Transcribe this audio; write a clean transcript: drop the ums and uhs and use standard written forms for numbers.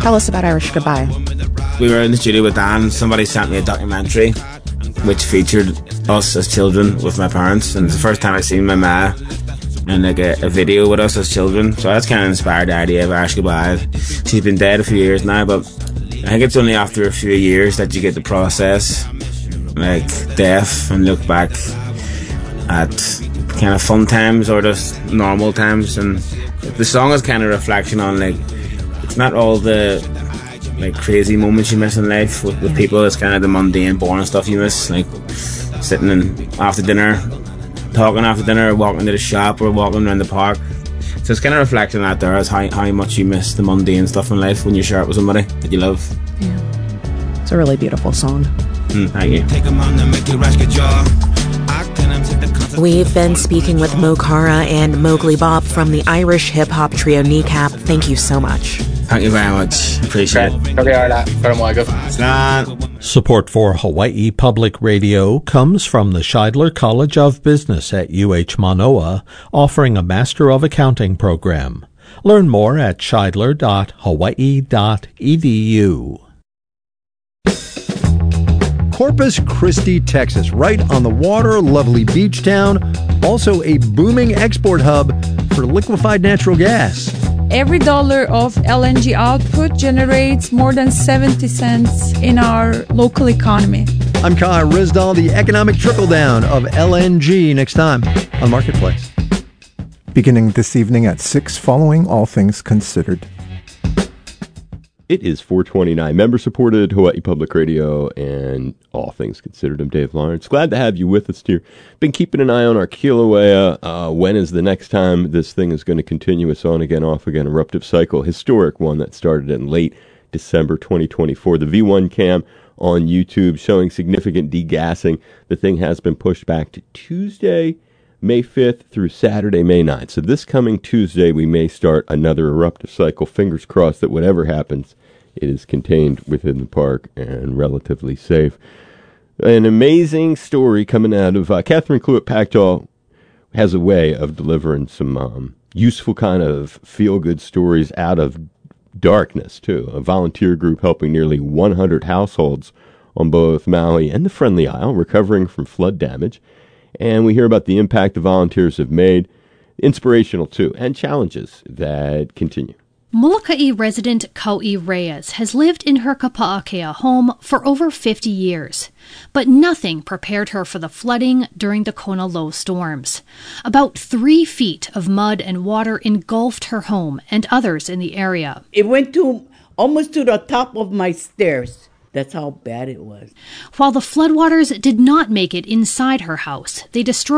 Tell us about Irish Goodbye. We were in the studio with Dan. Somebody sent me a documentary which featured us as children with my parents, and it's the first time I've seen my ma in like a video with us as children. So that's kind of inspired the idea of Irish Goodbye. She's been dead a few years now, but I think it's only after a few years that you get to process like death and look back at kind of fun times or just normal times. And the song is kind of a reflection on like, it's not all the like crazy moments you miss in life with people. It's kind of the mundane, boring stuff you miss, like sitting in after dinner, talking after dinner, or walking to the shop, or walking around the park. So it's kind of reflecting that there as how much you miss the mundane stuff in life when you share it with somebody that you love. Yeah, it's a really beautiful song. Thank you. We've been speaking with Mo Cara and Mowgli Bob from the Irish hip-hop trio Kneecap. Thank you so much. Thank you very much. Appreciate it. Support for Hawaii Public Radio comes from the Scheidler College of Business at UH Manoa, offering a Master of Accounting program. Learn more at scheidler.hawaii.edu. Corpus Christi, Texas, right on the water, lovely beach town, also a booming export hub for liquefied natural gas. Every dollar of LNG output generates more than 70 cents in our local economy. I'm Kai Rizdal, the economic trickle-down of LNG, next time on Marketplace. Beginning this evening at 6 following All Things Considered. It is 429, member-supported Hawaii Public Radio and All Things Considered. I'm Dave Lawrence. Glad to have you with us here. Been keeping an eye on our Kilauea. When is the next time this thing is going to continue its on again, off again eruptive cycle? Historic one that started in late December 2024. The V1 cam on YouTube showing significant degassing. The thing has been pushed back to Tuesday, May 5th through Saturday, May 9th. So this coming Tuesday, we may start another eruptive cycle. Fingers crossed that whatever happens, it is contained within the park and relatively safe. An amazing story coming out of Catherine Cluett-Pactall has a way of delivering some useful kind of feel-good stories out of darkness, too. A volunteer group helping nearly 100 households on both Maui and the Friendly Isle recovering from flood damage. And we hear about the impact the volunteers have made, inspirational too, and challenges that continue. Molokai resident Kau'i Reyes has lived in her Kapa'akea home for over 50 years, but nothing prepared her for the flooding during the Kona low storms. About 3 feet of mud and water engulfed her home and others in the area. It went to almost to the top of my stairs. That's how bad it was. While the floodwaters did not make it inside her house, they destroyed